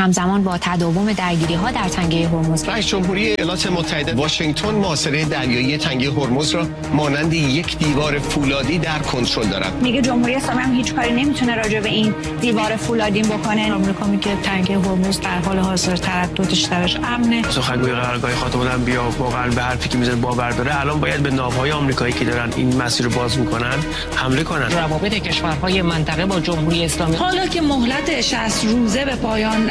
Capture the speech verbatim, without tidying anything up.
همزمان با تداوم درگیری‌ها در تنگه هرمز، رئیس جمهوری ایالات متحده واشنگتن محاصره دریایی تنگه هرمز را مانند یک دیوار فولادی در کنترل دارد. میگه جمهوری اسلامی هم هیچ کاری نمیتونه راجع به این دیوار فولادی بکنه. آمریکا میگه تنگه هرمز در حال حاضر ترددش درش امنه. سخنگوی قرارگاه خاتم الانبیا واقعا به حرفی که میزنه باور داره. الان باید به ناوهای آمریکایی که دارن این مسیر رو باز میکنن حمله کنن. روابط کشورهای منطقه با جمهوری اسلامی حالا که مهلت شصت روزه به پایان